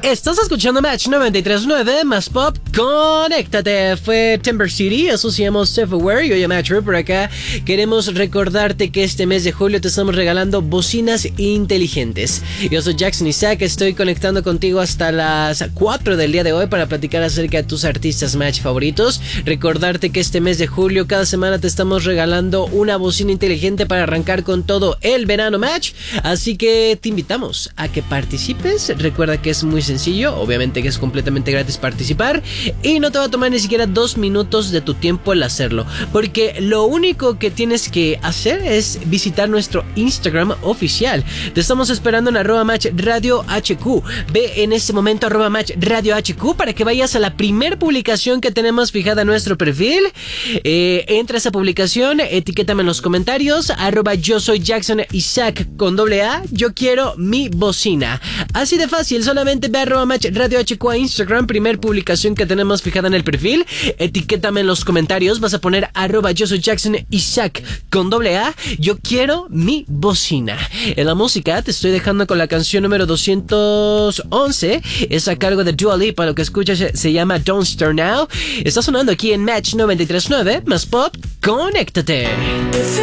Estás escuchando Match 93.9 más Pop. Conéctate. Fue Timber City, asociamos Self-Aware y hoy a Match por acá. Queremos recordarte que este mes de julio te estamos regalando bocinas inteligentes. Yo soy Jackson Isaac, estoy conectando contigo hasta las 4 del día de hoy para platicar acerca de tus artistas Match favoritos. Recordarte que este mes de julio cada semana te estamos regalando una bocina inteligente para arrancar con todo el verano Match. Así que te invitamos a que participes. Recuerda que es muy sencillo, obviamente que es completamente gratis participar y no te va a tomar ni siquiera 2 minutos de tu tiempo el hacerlo, porque lo único que tienes que hacer es visitar nuestro Instagram oficial. Te estamos esperando en @matchradiohq. Ve en este momento @matchradiohq para que vayas a la primer publicación que tenemos fijada en nuestro perfil. Entra a esa publicación, etiquétame en los comentarios @yo soy Jackson Isaac con AA. Yo quiero mi bocina. Así de fácil, solamente ve @matchradiohq a Instagram, primer publicación que tenemos fijada en el perfil. Etiquétame en los comentarios, vas a poner @yo soy Jackson Isaac con AA. Yo quiero mi bocina. En la música te estoy dejando con la canción número 211. Es a cargo de Dua Lipa. Lo que escuchas se llama Don't Start Now. Está sonando aquí en Match 93.9 más Pop. Conéctate.